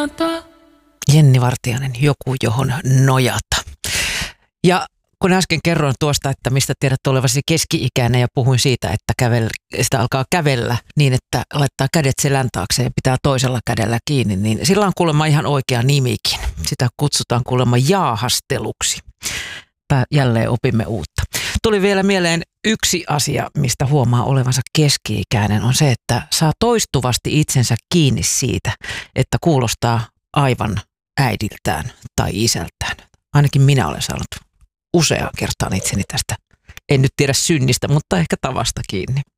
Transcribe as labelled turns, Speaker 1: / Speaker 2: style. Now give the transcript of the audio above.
Speaker 1: Jenni Vartiainen, joku johon nojata. Ja kun äsken kerroin tuosta, että mistä tiedät olevasi keski-ikäinen ja puhuin siitä, että sitä alkaa kävellä niin, että laittaa kädet selän taakse ja pitää toisella kädellä kiinni, niin sillä on kuulemma ihan oikea nimikin. Sitä kutsutaan kuulemma jaahasteluksi. Jälleen opimme uutta. Tuli vielä mieleen yksi asia, mistä huomaa olevansa keski-ikäinen, on se, että saa toistuvasti itsensä kiinni siitä, että kuulostaa aivan äidiltään tai isältään. Ainakin minä olen saanut useaan kertaan itseni tästä, en nyt tiedä synnistä, mutta ehkä tavasta kiinni.